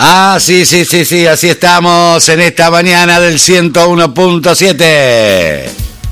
Ah, sí, así estamos en esta mañana del 101.7.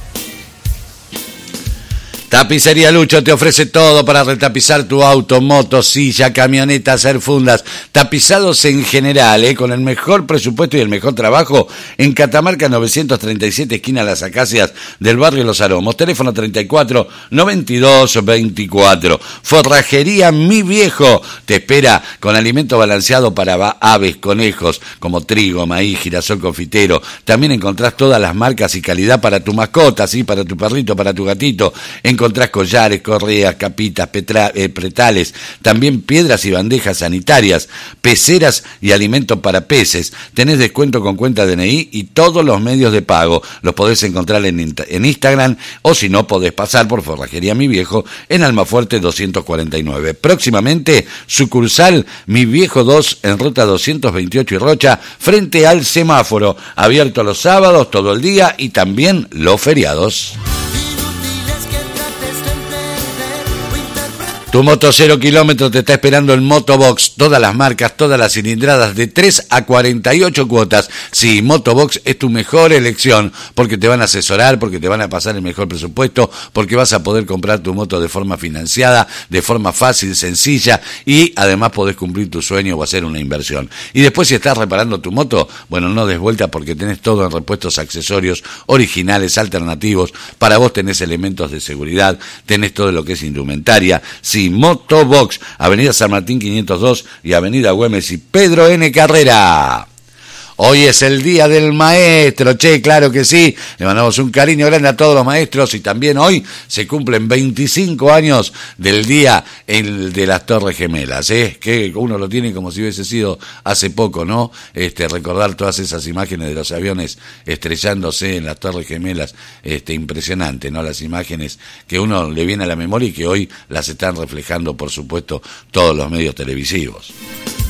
Tapicería Lucho te ofrece todo para retapizar tu auto, moto, silla, camioneta, hacer fundas, tapizados en general, con el mejor presupuesto y el mejor trabajo en Catamarca 937, esquina Las Acacias del barrio Los Aromos, teléfono 34 92 24. Forrajería Mi Viejo te espera con alimento balanceado para aves, conejos, como trigo, maíz, girasol confitero. También encontrás todas las marcas y calidad para tu mascota, ¿sí? Para tu perrito, para tu gatito. Encontrás collares, correas, capitas, pretales, también piedras y bandejas sanitarias, peceras y alimento para peces. Tenés descuento con cuenta DNI y todos los medios de pago. Los podés encontrar en Instagram o si no podés pasar por Forrajería Mi Viejo en Almafuerte 249. Próximamente, sucursal Mi Viejo 2 en Ruta 228 y Rocha, frente al semáforo. Abierto los sábados, todo el día y también los feriados. Tu moto 0 kilómetros te está esperando en Motobox. Todas las marcas, todas las cilindradas de 3 a 48 cuotas. Sí, Motobox es tu mejor elección porque te van a asesorar, porque te van a pasar el mejor presupuesto, porque vas a poder comprar tu moto de forma financiada, de forma fácil, sencilla y además podés cumplir tu sueño o hacer una inversión. Y después si estás reparando tu moto, bueno, no des vuelta porque tenés todo en repuestos accesorios originales, alternativos. Para vos tenés elementos de seguridad, tenés todo lo que es indumentaria. Sí, Motobox, Avenida San Martín 502 y Avenida Güemes y Pedro N. Carrera. Hoy es el Día del Maestro, claro que sí. Le mandamos un cariño grande a todos los maestros y también hoy se cumplen 25 años del Día de las Torres Gemelas, que uno lo tiene como si hubiese sido hace poco, ¿no? Recordar todas esas imágenes de los aviones estrellándose en las Torres Gemelas, impresionante, ¿no? Las imágenes que uno le viene a la memoria y que hoy las están reflejando, por supuesto, todos los medios televisivos.